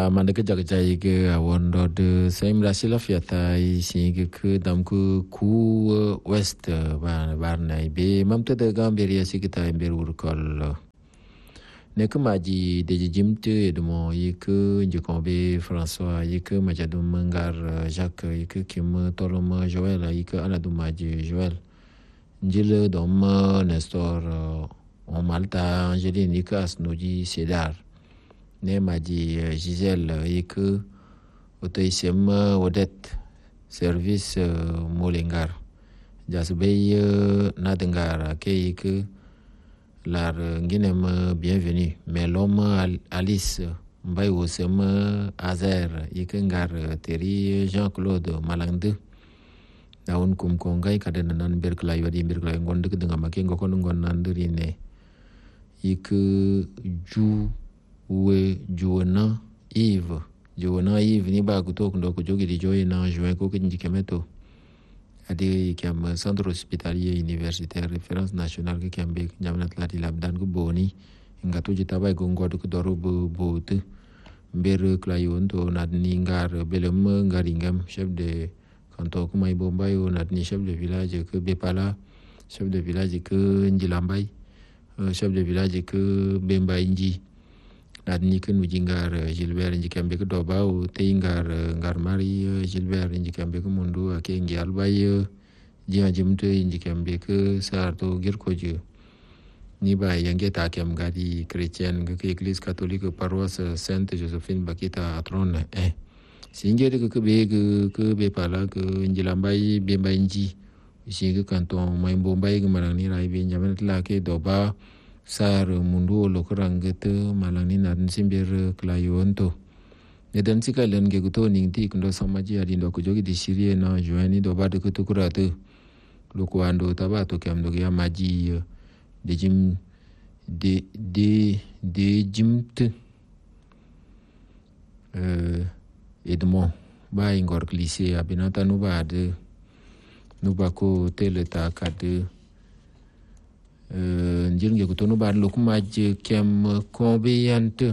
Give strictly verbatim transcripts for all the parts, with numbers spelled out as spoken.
ba manda ke jaga jai ke awondo de saim rasila fiata i singe ke damku ku west ba barna be mamta de gamberia sikita ember urkol ne ke maji de jimte edmo yike njikombe François yike majadum mangar Jacques yike kim tolom Joël yike anadu maji Joël njile dom Nestor on malta Angeline yike asnoji Cédar ne maji Gisèle yike otoisem Odette service Molengar jasbey nadengar ke yike lar nginem bienvenue mais l'homme Alice mbay wosem Azer yike ngar teri Jean-Claude Malande daun kum ko ngay kadena nan berkla yodi berkla ngonde ke denga make ngoko ngon nandirine yike ju we juona Yves juona Yves ni ba kutok ndo ko jogi di joy na juin ko ke njikemeto ade kiam centre hospitalier universitaire référence nationale ke kiambe jamnat lati labdan ko boni ngato jitaba ko ngodo ko doro bo bote mber klayon to nadni ngar belem ngaringam chef de canton ko may bombay o nadni chef de village ke bepala chef de village ke njilambay chef de village ke bembay nji nadni ke nujingar Gilbert njikambe ko doba o teingar ngar mari Gilbert njikambe ko mundu ake ngial bay jiya jimte njikambe ko sarto girkoje ni ba yange ta kem gadi chrétienne ke église catholique paroisse Sainte Josephine Bakita Atron eh singere ko be ko be pala ko njilambay be banji singe canton may bombay ko marani rai be nyamet la ke doba sar mundu lo kurangete malani nan simber klayonto ne dan sika len ge guto ning ti ndo samaji adi ndo ko jogi di sirie na joani do badu ko tukurate lo ko ando tabato kam do ya maji de jim de de de jimte euh edmond ba ingor lycée abinata no ba de no ba ko teleta kade Uh, njirnge kutono ba lokuma je kem kombe yante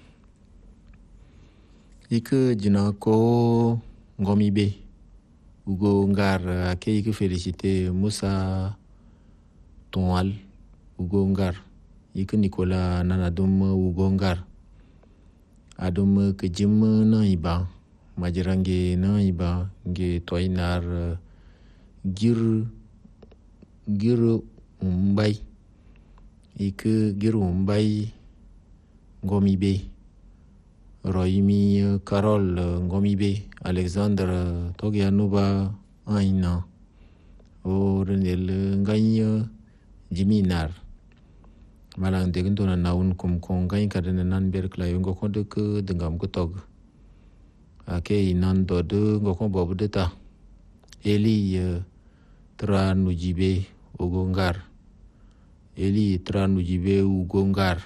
ike jina ko ngomi be ugo ngar ke ike félicité Moussa Tonal ugo ngar ike Nicolas nanadum ugo ngar adum ke jim na iba majirange na iba nge toinar gir gir umbay ike giru umbay ngomi be roimi Carole ngomi be Alexandre togianuba aina o renel nganya jiminar malang de gendo na naun kum kongai kadena nan ber klayongo konde ke dengam ko tog ake inan do de ngoko bobu deta eli tra nujibe ogongar eli tranu jibe u gongar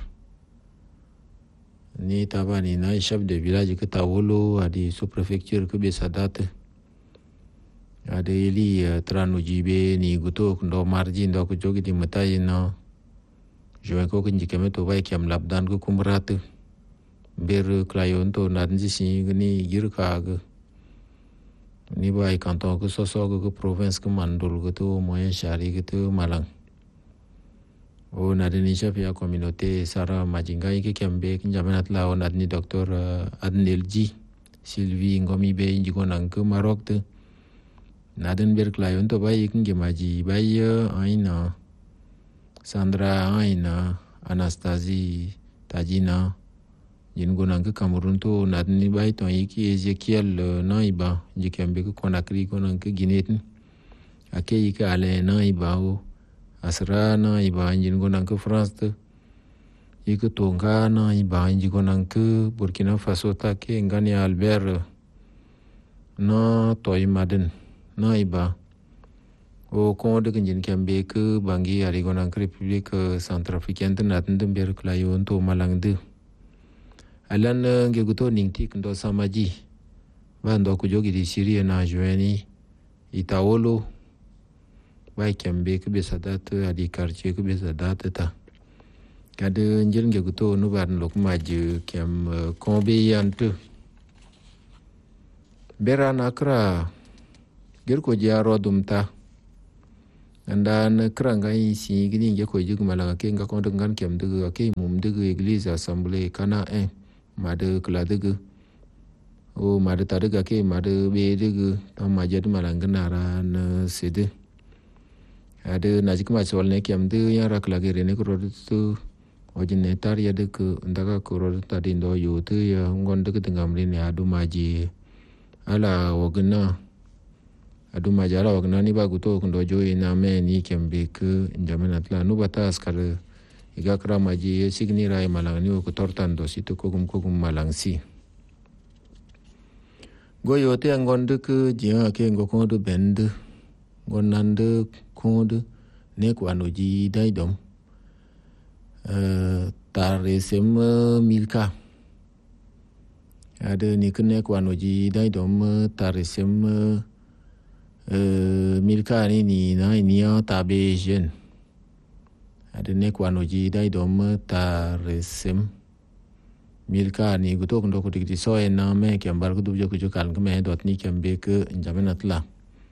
ni tabani na chef de village ke tawolo adi sous préfecture ke besadat ade eli tranu jibe ni guto ndo marji ndo ko jogi di matai na joen ko ke njikeme to vai kiam labdan ko kumrat ber klayon to nadji si ni girka ga ni bai canton ko soso ko province ko mandol ko to moyen shari ko to malang o nadini chef ya communauté Sara Majinga ke kembe kinjamenat la on adni docteur Adnelji Sylvie ngomi be njiko nang ke Maroc te naden ber klayon to bay kinge maji bay aina Sandra aina Anastasie Tajina jingo nang ke Cameroun to nadni bay to yiki Ezekiel naiba njikembe ko Conakry ko nang ke Guinée ake yiki ale naiba o asra na iba njin go nang ke France te yike tonga na iba njin go nang ke Burkina Faso ta ke ngani Albert na toy maden na iba o ko de njin kembe ke bangi ari go nang République Centrafricaine te naten de ber klayon to malang de alan nge guto ning tik ndo samaji ba ndo ko jogi di Syrie na joeni itawolo bai kembe ke besadat adi quartier ke besadat ta kade njel nge guto no bar lok maje kem kombe yante bera nakra gerko jaro dumta anda na kranga isi gini nge ko jigu malanga ke nga ko ngan kem de ke mum de église assemblée kana en made kla de o made ta de ke made be de ta majed malanga nara na sede ade najik ma sol ne kem de ya ra kla gere ne ko to ojine tar ya de ko ndaga ko ro ta din do yo te ya ngon de de ngamri ne adu maji ala wogna adu majala wagna ni ba guto kundo jo ina me ni kembe ke njamena tla no bata askar iga kra maji signi rai malang ni ko tortan do situ ko gum ko gum malang si go yo te ngon de ke jia ke ngo ko do bend ngon nan de ko de ne ko ano ji dai dom eh tare sem milka ada ni kene ko ano ji dai dom tare sem Uh, milka ni ni na ni ya tabe jen ada ne kwa no ji dai dom ta resem milka ni guto ndo ko digdi so en na me kem bar ko dubjo ko jokal ko me dot ni kem be ke njamena tla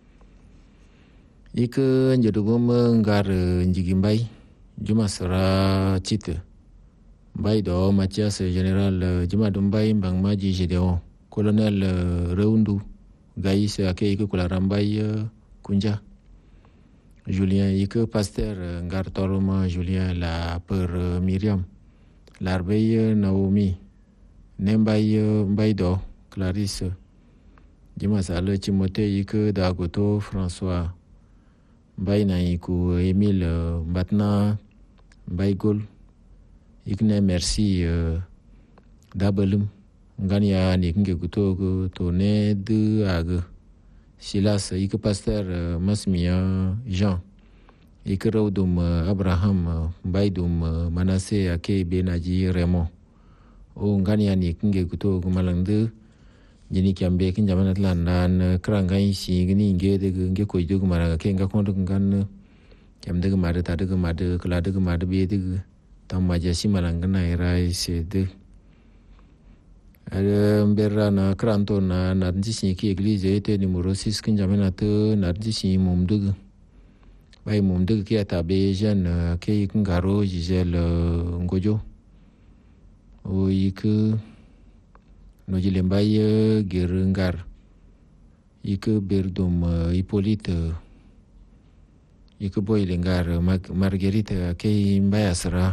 ik njedo gom ngar njigi mbay juma sara chite mbay do Mathias general juma dum mbay mbang maji Gedeon colonel Reundu Gaïs ake ike kula rambai kunja Julien ike pasteur ngar toroma Julien la per Miriam larbei Naomi nembai mbai do Clarisse jima sale Timothée ike dagoto François mbai na iku Emile batna mbai gol ikne merci dabelum ngania ni kinge guto to ne de ag Silas ik pasteur Masmia Jean ik rodum Abraham baidum Manasse ake benaji Raymond o ngania ni kinge guto malang jini kiambe kin jamana tlandan kranga isi gini nge de nge ko de mara ke nga ko ngan kiam de mara ta de mara kala de mara be de tam majasi malang na rai se de ada berra na kranto na nadji si ki église ete numero six kin jamena te nadji si mumdug bai mumdug ki ata be jeune ke ngaro Gisèle ngojo o yik no jile mbay gerungar yik berdum Hippolyte yik boy lengar Marguerite ke mbay asra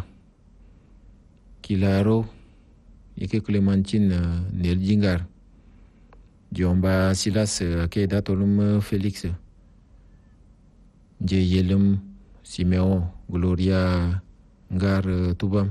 kilaro yeke Clémentine nel jingar jomba Silas ke datolum Félix je yelum Simeon Gloria ngar tubam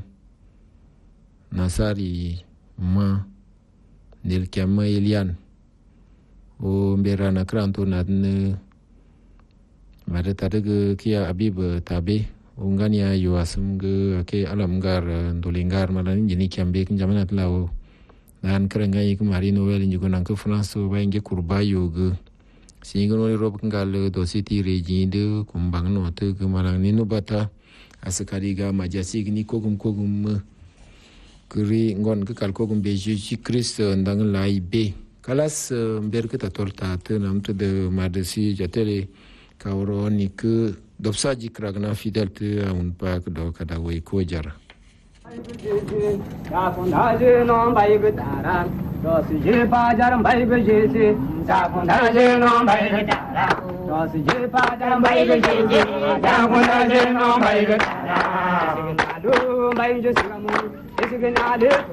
Nasari ma nel kama Elian o mbera na kranto nadne mare tadeg kia Abib tabe ungania yo asum ge ke alam gar dolingar malani jini kiambe kin jamana tlawo dan krenga yik mari novel njugo nan ko France ba nge kurba yo ge singo no rob ngal do city region de kumbang no te ge malani no bata asakari ga majasi ni kogum kogum kri ngon ke kal kogum be Jésus Christ ndang lai be kalas mber ke ta torta te nam te de madesi jatele kawro ni ke dopsaji kragna fidèle te un pak do kada way ko jara ya fondaje no bay gutara do si je pa jar bay gejese ya fondaje no bay gutara do si je pa jar bay gejese ya fondaje no bay gutara signa do bay je sigamu signa de